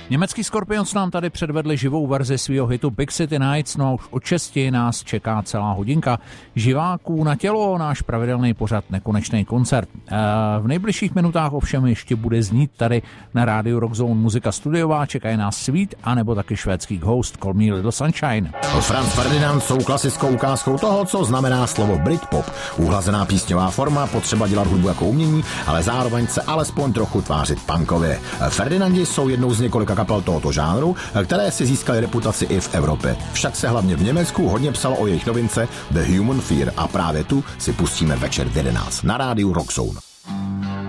Německý Scorpions nám tady předvedli živou verzi svého hitu Big City Nights, no a už od 6 nás čeká celá hodinka živáků na tělo, náš pravidelný pořad Nekonečný koncert. V nejbližších minutách ovšem ještě bude znít tady na rádiu Rockzone muzika studiová, čekají nás Sweet, anebo taky švédský Ghost, Call Me Little Sunshine. Franz Ferdinand jsou klasickou ukázkou toho, co znamená slovo Britpop. Uhlazená písňová forma, potřeba dělat hudbu jako umění, ale zároveň se alespoň trochu tvářit punkově. Ferdinandi jsou jednou z několika kapel tohoto žánru, které si získaly reputaci i v Evropě. Však se hlavně v Německu hodně psalo o jejich novince The Human Fear a právě tu si pustíme večer v 11 na rádiu Rockzone.